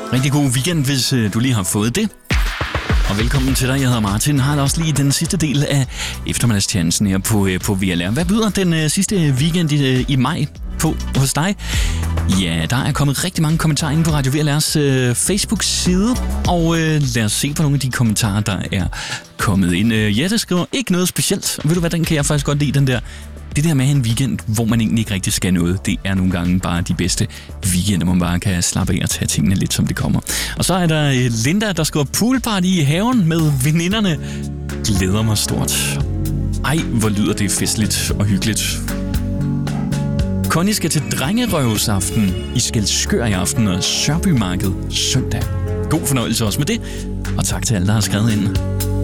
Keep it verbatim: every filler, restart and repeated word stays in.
Rigtig god weekend, hvis øh, du lige har fået det. Og velkommen til dig, jeg hedder Martin. Har også lige den sidste del af eftermiddagstjenesten her på, øh, på V L R. Hvad byder den øh, sidste weekend i, øh, i maj på hos dig? Ja, der er kommet rigtig mange kommentarer inde på Radio V L R's øh, Facebook-side. Og øh, lad os se på nogle af de kommentarer, der er kommet ind. Øh, Jette skriver ikke noget specielt. Ved du hvad, den kan jeg faktisk godt lide, den der. Det der med en weekend, hvor man egentlig ikke rigtig skal noget, det er nogle gange bare de bedste weekender, hvor man bare kan slappe af og tage tingene lidt, som det kommer. Og så er der Linda, der skriver poolparty i haven med veninderne. Glæder mig stort. Ej, hvor lyder det festligt og hyggeligt. Connie skal til drengerøvsaften i Skælskør i aften og Sørbymarked søndag. God fornøjelse også med det, og tak til alle, der har skrevet ind.